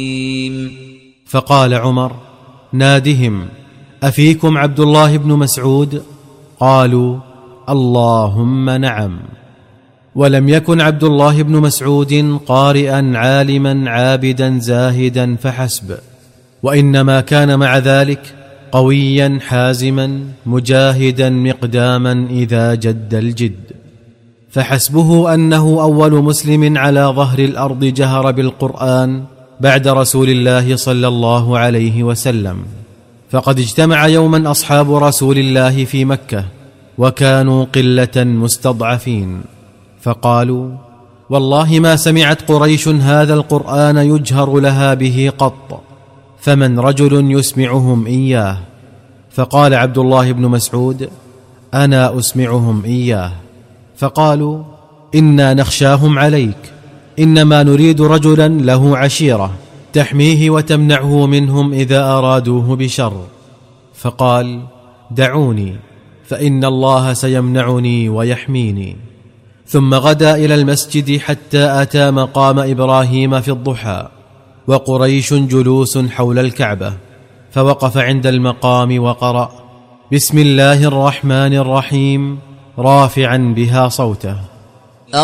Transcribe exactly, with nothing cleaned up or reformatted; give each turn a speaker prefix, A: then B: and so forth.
A: فقال عمر: نادهم، أفيكم عبد الله بن مسعود؟ قالوا: اللهم نعم. ولم يكن عبد الله بن مسعود قارئا عالما عابدا زاهدا فحسب، وإنما كان مع ذلك قويا حازما مجاهدا مقداما إذا جد الجد، فحسبه أنه أول مسلم على ظهر الأرض جهر بالقرآن بعد رسول الله صلى الله عليه وسلم. فقد اجتمع يوما أصحاب رسول الله في مكة وكانوا قلة مستضعفين، فقالوا: والله ما سمعت قريش هذا القرآن يجهر لها به قط، فمن رجل يسمعهم إياه؟ فقال عبد الله بن مسعود: أنا أسمعهم إياه. فقالوا: إنا نخشاهم عليك، إنما نريد رجلا له عشيرة تحميه وتمنعه منهم إذا أرادوه بشر. فقال: دعوني فإن الله سيمنعني ويحميني. ثم غدا إلى المسجد حتى أتى مقام إبراهيم في الضحى وقريش جلوس حول الكعبة، فوقف عند المقام وقرأ: بسم الله الرحمن الرحيم، رافعا بها صوته.